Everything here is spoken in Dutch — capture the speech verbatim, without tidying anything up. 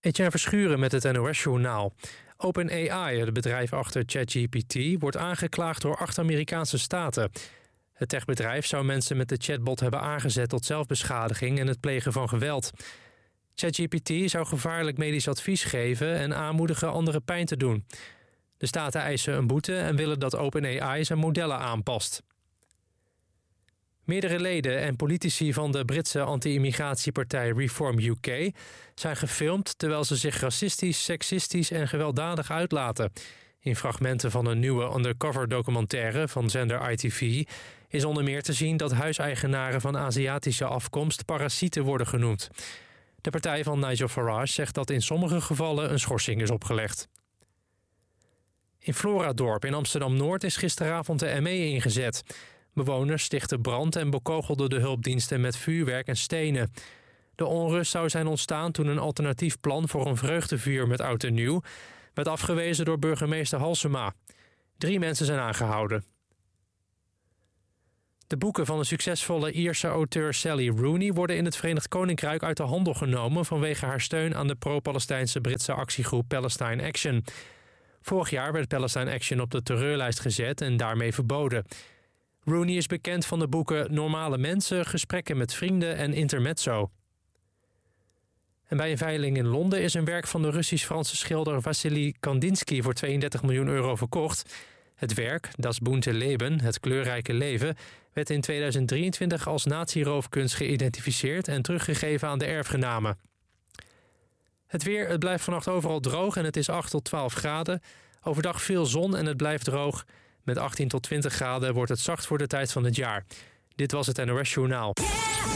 Etienne Verschuren met het N O S-journaal. OpenAI, het bedrijf achter ChatGPT, wordt aangeklaagd door acht Amerikaanse staten. Het techbedrijf zou mensen met de chatbot hebben aangezet tot zelfbeschadiging en het plegen van geweld. ChatGPT zou gevaarlijk medisch advies geven en aanmoedigen anderen pijn te doen. De staten eisen een boete en willen dat OpenAI zijn modellen aanpast. Meerdere leden en politici van de Britse anti-immigratiepartij Reform U K zijn gefilmd terwijl ze zich racistisch, seksistisch en gewelddadig uitlaten. In fragmenten van een nieuwe undercover documentaire van zender I T V is onder meer te zien dat huiseigenaren van Aziatische afkomst parasieten worden genoemd. De partij van Nigel Farage zegt dat in sommige gevallen een schorsing is opgelegd. In Floradorp in Amsterdam-Noord is gisteravond de M E ingezet. Bewoners stichtten brand en bekogelden de hulpdiensten met vuurwerk en stenen. De onrust zou zijn ontstaan toen een alternatief plan voor een vreugdevuur met oud en nieuw werd afgewezen door burgemeester Halsema. Drie mensen zijn aangehouden. De boeken van de succesvolle Ierse auteur Sally Rooney worden in het Verenigd Koninkrijk uit de handel genomen vanwege haar steun aan de pro-Palestijnse Britse actiegroep Palestine Action. Vorig jaar werd Palestine Action op de terreurlijst gezet en daarmee verboden. Rooney is bekend van de boeken Normale Mensen, Gesprekken met Vrienden en Intermezzo. En bij een veiling in Londen is een werk van de Russisch-Franse schilder Vassili Kandinsky voor tweeëndertig miljoen euro verkocht. Het werk, Das bunte Leben, het kleurrijke leven, werd in tweeduizend drieëntwintig als nazi-roofkunst geïdentificeerd en teruggegeven aan de erfgenamen. Het weer, het blijft vannacht overal droog en het is acht tot twaalf graden. Overdag veel zon en het blijft droog. Met achttien tot twintig graden wordt het zacht voor de tijd van het jaar. Dit was het N O S Journaal.